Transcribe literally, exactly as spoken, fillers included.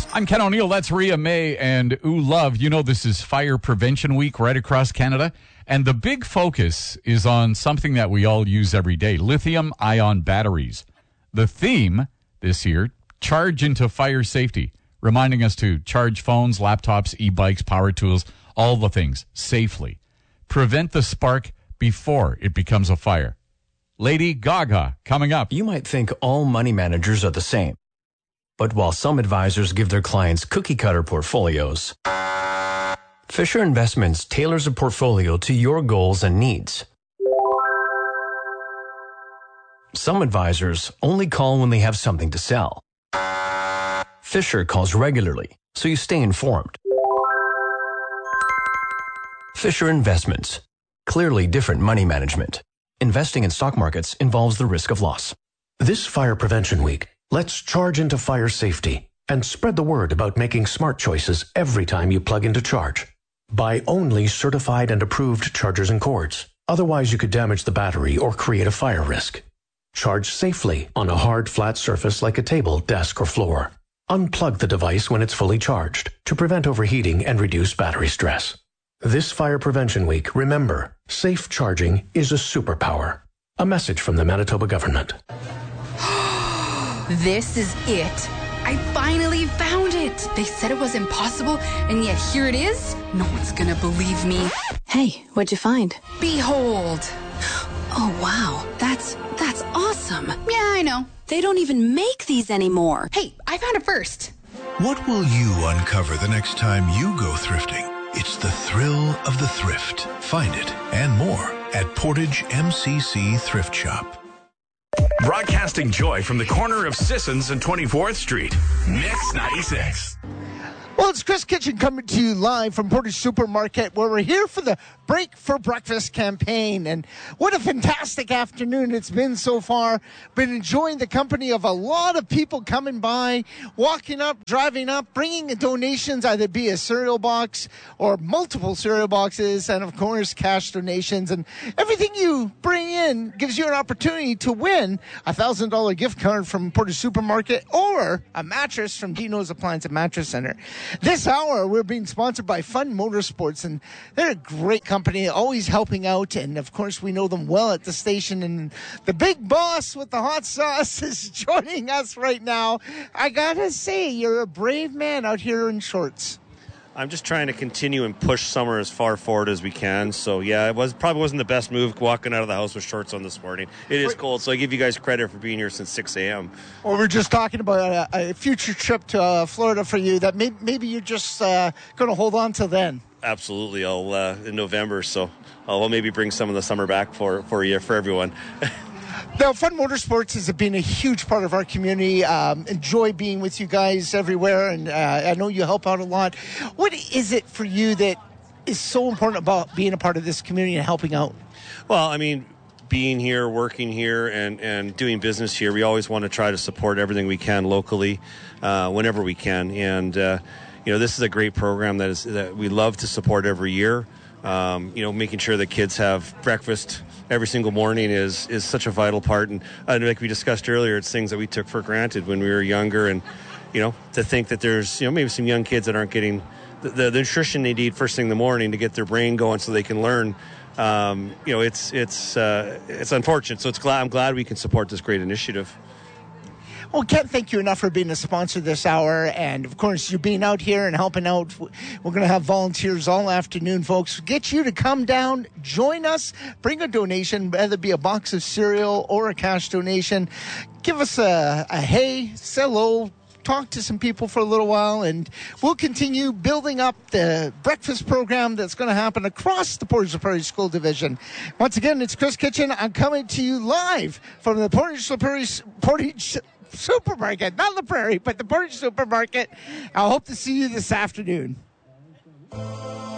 I'm Ken O'Neill. That's Rhea May and Ooh Love. You know, this is Fire Prevention Week right across Canada. And the big focus is on something that we all use every day, lithium-ion batteries. The theme this year, charge into fire safety, reminding us to charge phones, laptops, e-bikes, power tools, all the things safely. Prevent the spark before it becomes a fire. Lady Gaga coming up. You might think all money managers are the same. But while some advisors give their clients cookie-cutter portfolios, Fisher Investments tailors a portfolio to your goals and needs. Some advisors only call when they have something to sell. Fisher calls regularly, so you stay informed. Fisher Investments. Clearly different money management. Investing in stock markets involves the risk of loss. This Fire Prevention Week, let's charge into fire safety and spread the word about making smart choices every time you plug into charge. Buy only certified and approved chargers and cords. Otherwise, you could damage the battery or create a fire risk. Charge safely on a hard, flat surface like a table, desk, or floor. Unplug the device when it's fully charged to prevent overheating and reduce battery stress. This Fire Prevention Week, remember, safe charging is a superpower. A message from the Manitoba government. This is it. I finally found it. They said it was impossible, and yet here it is. No one's gonna believe me. Hey, what'd you find? Behold. Oh, wow. That's, that's awesome. Yeah, I know. They don't even make these anymore. Hey, I found it first. What will you uncover the next time you go thrifting? It's the thrill of the thrift. Find it and more at Portage M C C Thrift Shop. Broadcasting joy from the corner of Sissons and twenty-fourth Street. Mix ninety-six. Well, it's Chris Kitchen coming to you live from Portage Supermarket, where we're here for the Break for Breakfast campaign. And what a fantastic afternoon it's been so far. Been enjoying the company of a lot of people coming by, walking up, driving up, bringing donations, either be a cereal box or multiple cereal boxes, and of course, cash donations. And everything you bring in gives you an opportunity to win a one thousand dollars gift card from Portage Supermarket or a mattress from Dino's Appliance and Mattress Center. This hour, we're being sponsored by Fun Motorsports, and they're a great company, always helping out, and of course, we know them well at the station, and the big boss with the hot sauce is joining us right now. I gotta say, you're a brave man out here in shorts. I'm just trying to continue and push summer as far forward as we can. So, yeah, it was probably wasn't the best move walking out of the house with shorts on this morning. It is cold, so I give you guys credit for being here since six a.m. Well, we're just talking about a, a future trip to uh, Florida for you that may, maybe you're just uh, going to hold on till then. Absolutely. I'll uh, in November, so I'll maybe bring some of the summer back for, for you, for everyone. Now, Fun Motorsports has been a huge part of our community. Um, enjoy being with you guys everywhere, and uh, I know you help out a lot. What is it for you that is so important about being a part of this community and helping out? Well, I mean, being here, working here, and, and doing business here, we always want to try to support everything we can locally uh, whenever we can. And, uh, you know, this is a great program that is that we love to support every year. Um, you know, making sure that kids have breakfast every single morning is, is such a vital part. And uh, like we discussed earlier, it's things that we took for granted when we were younger. And, you know, to think that there's, you know, maybe some young kids that aren't getting the, the, the nutrition they need first thing in the morning to get their brain going so they can learn. Um, you know, it's it's uh, it's unfortunate. So it's glad I'm glad we can support this great initiative. Well, can't thank you enough for being a sponsor this hour. And, of course, you being out here and helping out. We're going to have volunteers all afternoon, folks. Get you to come down, join us, bring a donation, whether it be a box of cereal or a cash donation. Give us a, a hey, say hello, talk to some people for a little while, and we'll continue building up the breakfast program that's going to happen across the Portage Prairie School Division. Once again, it's Chris Kitchen. I'm coming to you live from the Portage Portage Portage Supermarket, not La Prairie, but the Portage Supermarket. I hope to see you this afternoon.